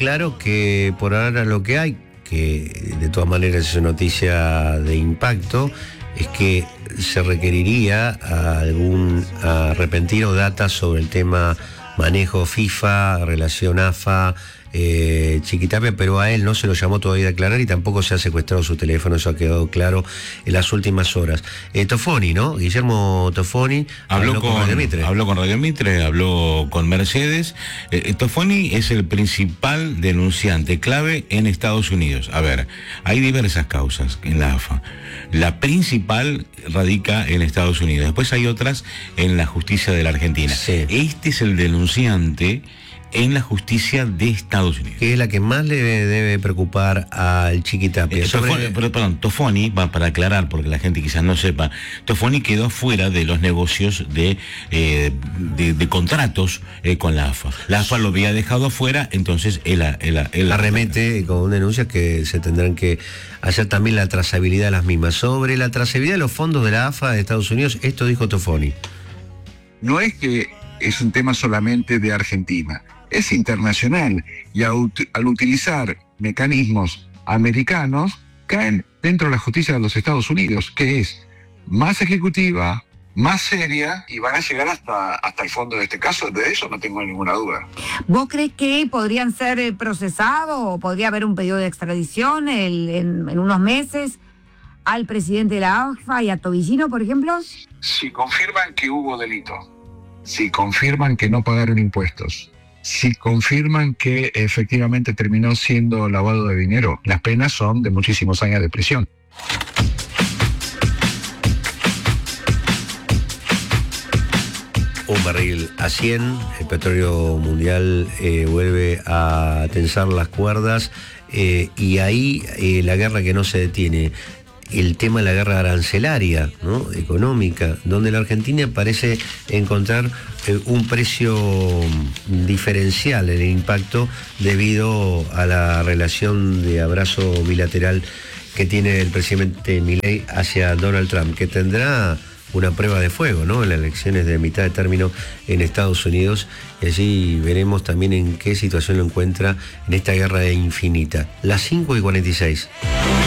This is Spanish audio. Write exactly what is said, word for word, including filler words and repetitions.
Claro que por ahora lo que hay, que de todas maneras es una noticia de impacto, es que se requeriría algún repentino data sobre el tema manejo FIFA, relación AFA, eh, Chiquitapia, pero a él no se lo llamó todavía a declarar y tampoco se ha secuestrado su teléfono, eso ha quedado claro en las últimas horas. Eh, Tofoni, ¿no? Guillermo Tofoni habló, habló con, con Radio Mitre. Habló con Radio Mitre, habló con Mercedes. Eh, Tofoni es el principal denunciante clave en Estados Unidos. A ver, hay diversas causas en la AFA. La principal radica en Estados Unidos. Después hay otras en la justicia de la Argentina. Sí. Este es el denunciante en la justicia de Estados Unidos. Que es la que más le debe preocupar al Chiquitapia. Eh, Sobre... Tofoni, pero, perdón, Tofoni, va para aclarar, porque la gente quizás no sepa, Tofoni quedó fuera de los negocios de, eh, de, de contratos eh, con la AFA. La AFA lo había dejado fuera, entonces él, él, él arremete con denuncias que se tendrán que hacer también la trazabilidad de las mismas. Sobre la trazabilidad de los fondos de la AFA de Estados Unidos, esto dijo Tofoni. No es que es un tema solamente de Argentina, es internacional, y al utilizar mecanismos americanos caen dentro de la justicia de los Estados Unidos, que es más ejecutiva, más seria, y van a llegar hasta, hasta el fondo de este caso. De eso no tengo ninguna duda. ¿Vos crees que podrían ser procesados o podría haber un pedido de extradición el, en, en unos meses al presidente de la AFA y a Tobillino, por ejemplo? Si confirman que hubo delito, si confirman que no pagaron impuestos, si confirman que efectivamente terminó siendo lavado de dinero, las penas son de muchísimos años de prisión. Un barril a cien, el petróleo mundial eh, vuelve a tensar las cuerdas eh, y ahí eh, la guerra que no se detiene. El tema de la guerra arancelaria, ¿no? Económica, donde la Argentina parece encontrar eh, un precio diferencial en el impacto debido a la relación de abrazo bilateral que tiene el presidente Milei hacia Donald Trump, que tendrá una prueba de fuego, ¿no? En las elecciones de mitad de término en Estados Unidos, y allí veremos también en qué situación lo encuentra en esta guerra infinita. Las cinco y cuarenta y seis.